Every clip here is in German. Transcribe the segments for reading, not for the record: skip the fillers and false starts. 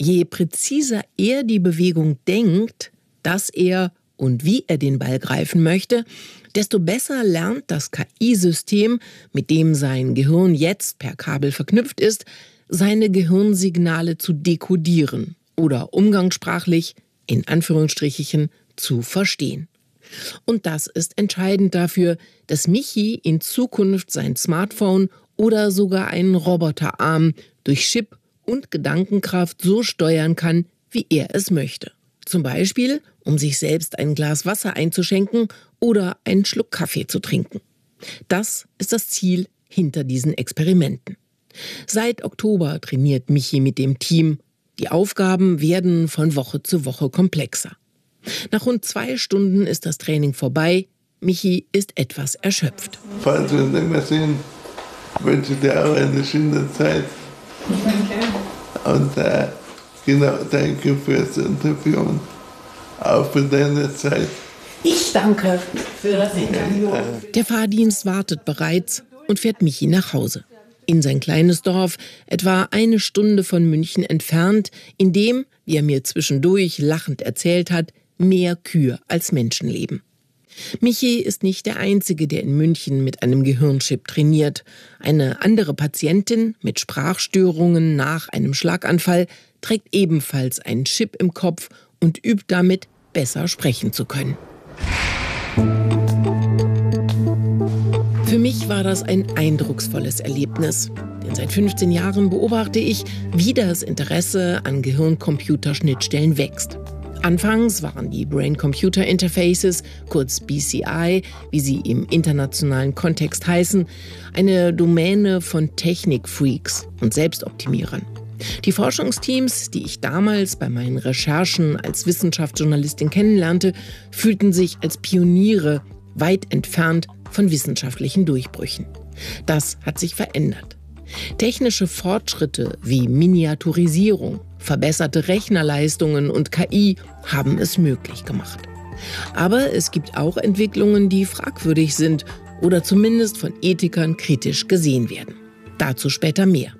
Je präziser er die Bewegung denkt, dass er und wie er den Ball greifen möchte, desto besser lernt das KI-System, mit dem sein Gehirn jetzt per Kabel verknüpft ist, seine Gehirnsignale zu dekodieren oder umgangssprachlich, in Anführungsstrichen, zu verstehen. Und das ist entscheidend dafür, dass Michi in Zukunft sein Smartphone oder sogar einen Roboterarm durch Chip und Gedankenkraft so steuern kann, wie er es möchte. Zum Beispiel, um sich selbst ein Glas Wasser einzuschenken oder einen Schluck Kaffee zu trinken. Das ist das Ziel hinter diesen Experimenten. Seit Oktober trainiert Michi mit dem Team. Die Aufgaben werden von Woche zu Woche komplexer. Nach rund 2 Stunden ist das Training vorbei. Michi ist etwas erschöpft. Falls wir uns nicht mehr sehen, wünsche ich dir auch eine schöne Zeit. Danke. Und genau, danke fürs Interview und auch für deine Zeit. Ich danke für das Interview. Der Fahrdienst wartet bereits und fährt Michi nach Hause. In sein kleines Dorf, etwa 1 Stunde von München entfernt, in dem, wie er mir zwischendurch lachend erzählt hat, mehr Kühe als Menschen leben. Michi ist nicht der Einzige, der in München mit einem Gehirnchip trainiert. Eine andere Patientin mit Sprachstörungen nach einem Schlaganfall trägt ebenfalls einen Chip im Kopf und übt damit, besser sprechen zu können. Für mich war das ein eindrucksvolles Erlebnis. Denn seit 15 Jahren beobachte ich, wie das Interesse an Gehirn-Computer-Schnittstellen wächst. Anfangs waren die Brain-Computer-Interfaces, kurz BCI, wie sie im internationalen Kontext heißen, eine Domäne von Technikfreaks und Selbstoptimierern. Die Forschungsteams, die ich damals bei meinen Recherchen als Wissenschaftsjournalistin kennenlernte, fühlten sich als Pioniere, weit entfernt von wissenschaftlichen Durchbrüchen. Das hat sich verändert. Technische Fortschritte wie Miniaturisierung, verbesserte Rechnerleistungen und KI haben es möglich gemacht. Aber es gibt auch Entwicklungen, die fragwürdig sind oder zumindest von Ethikern kritisch gesehen werden. Dazu später mehr.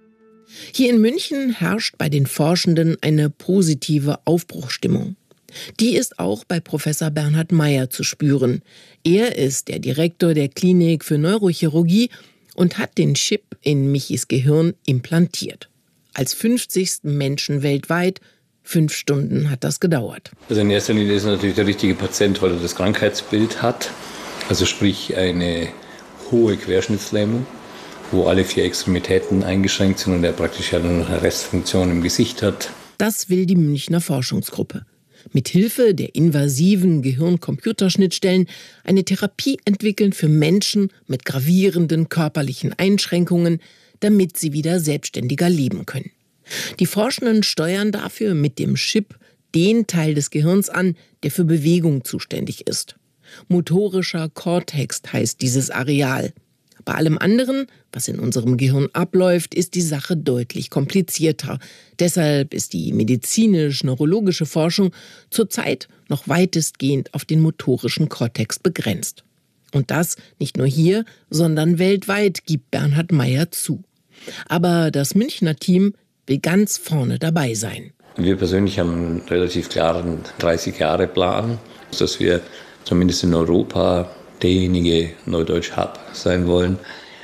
Hier in München herrscht bei den Forschenden eine positive Aufbruchsstimmung. Die ist auch bei Professor Bernhard Meyer zu spüren. Er ist der Direktor der Klinik für Neurochirurgie und hat den Chip in Michis Gehirn implantiert. Als 50. Menschen weltweit. 5 Stunden hat das gedauert. Also in erster Linie ist natürlich der richtige Patient, weil er das Krankheitsbild hat. Also sprich eine hohe Querschnittslähmung, wo alle 4 Extremitäten eingeschränkt sind und er praktisch ja nur noch eine Restfunktion im Gesicht hat. Das will die Münchner Forschungsgruppe. Mithilfe der invasiven Gehirn-Computer-Schnittstellen eine Therapie entwickeln für Menschen mit gravierenden körperlichen Einschränkungen, damit sie wieder selbstständiger leben können. Die Forschenden steuern dafür mit dem Chip den Teil des Gehirns an, der für Bewegung zuständig ist. Motorischer Kortex heißt dieses Areal. Bei allem anderen, was in unserem Gehirn abläuft, ist die Sache deutlich komplizierter. Deshalb ist die medizinisch-neurologische Forschung zurzeit noch weitestgehend auf den motorischen Kortex begrenzt. Und das nicht nur hier, sondern weltweit, gibt Bernhard Meyer zu. Aber das Münchner Team will ganz vorne dabei sein. Wir persönlich haben einen relativ klaren 30-Jahre-Plan, dass wir zumindest in Europa derjenige Neudeutsch-Hub sein wollen,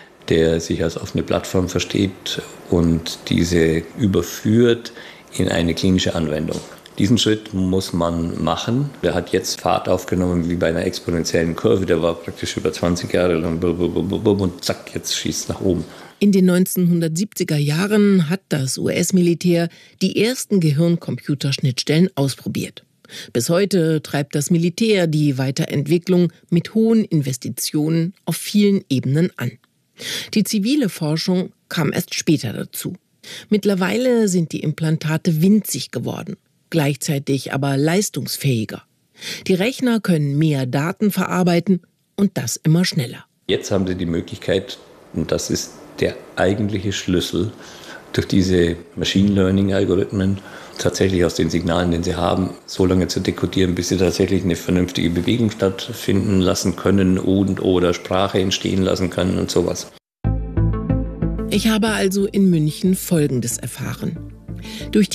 der sich als offene Plattform versteht und diese überführt in eine klinische Anwendung. Diesen Schritt muss man machen. Der hat jetzt Fahrt aufgenommen wie bei einer exponentiellen Kurve. Der war praktisch über 20 Jahre lang und zack, jetzt schießt es nach oben. In den 1970er Jahren hat das US-Militär die ersten Gehirn-Computer-Schnittstellen ausprobiert. Bis heute treibt das Militär die Weiterentwicklung mit hohen Investitionen auf vielen Ebenen an. Die zivile Forschung kam erst später dazu. Mittlerweile sind die Implantate winzig geworden, gleichzeitig aber leistungsfähiger. Die Rechner können mehr Daten verarbeiten und das immer schneller. Jetzt haben sie die Möglichkeit, und das ist der eigentliche Schlüssel, durch diese Machine Learning-Algorithmen tatsächlich aus den Signalen, den sie haben, so lange zu dekodieren, bis sie tatsächlich eine vernünftige Bewegung stattfinden lassen können und oder Sprache entstehen lassen können und sowas. Ich habe also in München Folgendes erfahren. Durch